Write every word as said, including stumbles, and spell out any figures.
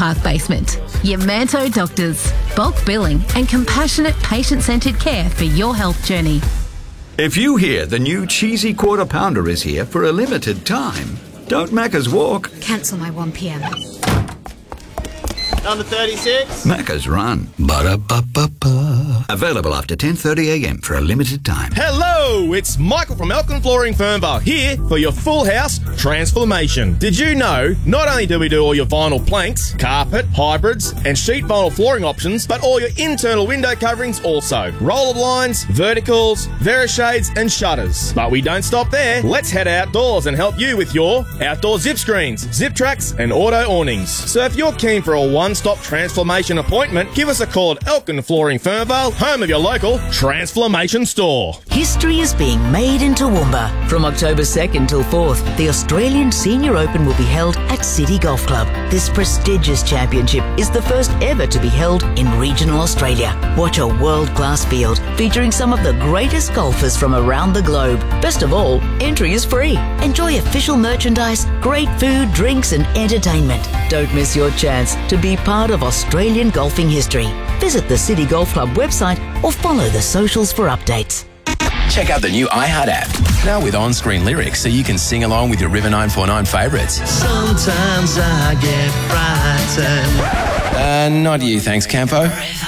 Park basement. Yamanto Doctors. Bulk billing and compassionate patient-centred care for your health journey. If you hear the new cheesy quarter pounder is here for a limited time, don't Macca's walk. Cancel my one p m. Number thirty-six. Macca's run. Ba-da-ba-ba-ba. Available after ten thirty a m for a limited time. Hello, it's Michael from Elkin Flooring Fernvale here for your full house transformation. Did you know not only do we do all your vinyl planks, carpet, hybrids and sheet vinyl flooring options, but all your internal window coverings also. Roller blinds, verticals, verishades and shutters. But we don't stop there. Let's head outdoors and help you with your outdoor zip screens, zip tracks and auto awnings. So if you're keen for a one-stop transformation appointment, give us a call at Elkin Flooring Fernvale, home of your local Transformation store. History is being made in Toowoomba. From October second till fourth, the Australian Senior Open will be held at City Golf Club. This prestigious championship is the first ever to be held in regional Australia. Watch a world-class field featuring some of the greatest golfers from around the globe. Best of all, entry is free. Enjoy official merchandise, great food, drinks and entertainment. Don't miss your chance to be part of Australian golfing history. Visit the City Golf Club website or follow the socials for updates. Check out the new iHeart app, now with on-screen lyrics so you can sing along with your River nine four nine favourites. Sometimes I get frightened. Uh, not you, thanks, Campo.